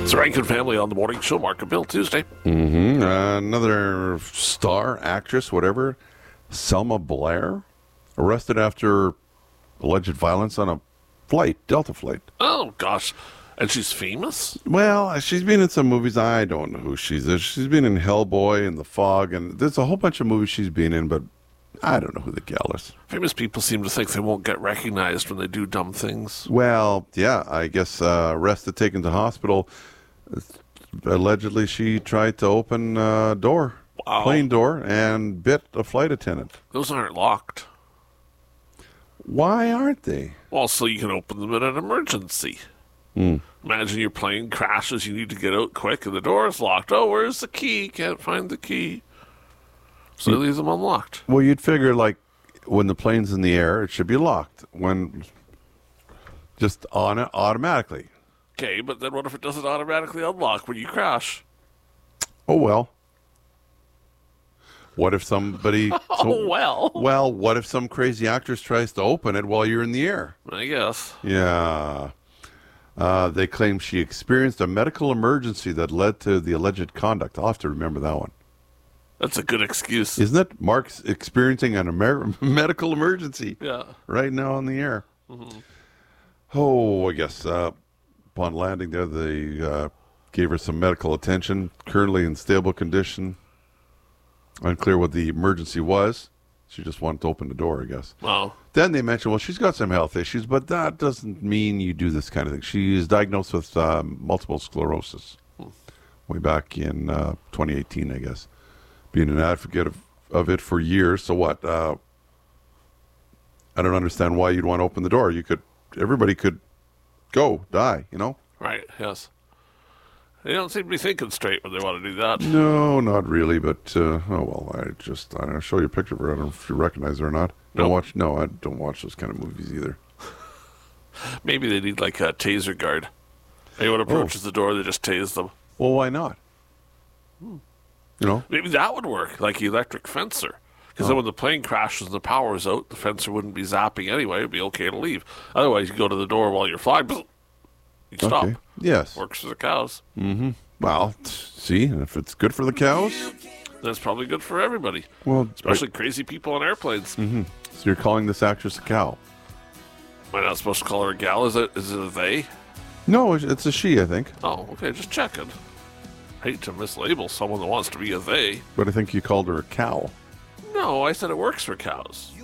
It's the Rankin Family on the morning show. Mark and Bill, Tuesday. Another star, actress, whatever, Selma Blair, arrested after alleged violence on a flight, Delta flight. Oh, gosh. And she's famous? Well, she's been in some movies. I don't know who she's in. She's been in Hellboy and The Fog, and there's a whole bunch of movies she's been in, but I don't know who the gal is. Famous people seem to think they won't get recognized when they do dumb things. Well, yeah, I guess arrested, taken to hospital. Allegedly, she tried to open a door, plane door, and bit a flight attendant. Those aren't locked. Why aren't they? Well, so you can open them in an emergency. Imagine your plane crashes, you need to get out quick, and the door is locked. Oh, where's the key? Can't find the key. So they leave them unlocked. Well, you'd figure, like, when the plane's in the air, it should be locked. When just on it automatically. Okay, but then what if it doesn't automatically unlock when you crash? Oh, well. What if somebody... Well, what if some crazy actress tries to open it while you're in the air? I guess. Yeah. They claim she experienced a medical emergency that led to the alleged conduct. I'll have to remember that one. That's a good excuse. Isn't it? Mark's experiencing an medical emergency. Yeah. Right now on the air. Mm-hmm. Oh, I guess upon landing there, they gave her some medical attention. Currently in stable condition. Unclear what the emergency was. She just wanted to open the door, I guess. Wow. Then they mentioned, well, she's got some health issues, but that doesn't mean you do this kind of thing. She is diagnosed with multiple sclerosis way back in 2018, I guess. Being an advocate of it for years. So what? I don't understand why you'd want to open the door. Everybody could die, you know? Right, yes. They don't seem to be thinking straight when they want to do that. No, not really, but, I don't know, show you a picture of her. I don't know if you recognize her or not. I don't watch those kind of movies either. Maybe they need like a taser guard. Anyone approaches the door, they just tase them. Well, why not? You know? Maybe that would work, like the electric fencer. Because then when the plane crashes and the power's out, the fencer wouldn't be zapping anyway. It'd be okay to leave. Otherwise, you go to the door while you're flying, you stop. Okay. Yes. Works for the cows. Mm-hmm. Well, see, if it's good for the cows, that's probably good for everybody. Well, especially crazy people on airplanes. Mm-hmm. So you're calling this actress a cow? Am I not supposed to call her a gal? Is it a they? No, it's a she, I think. Oh, okay, just checking. Hate to mislabel someone that wants to be a they. But I think you called her a cow. No, I said it works for cows.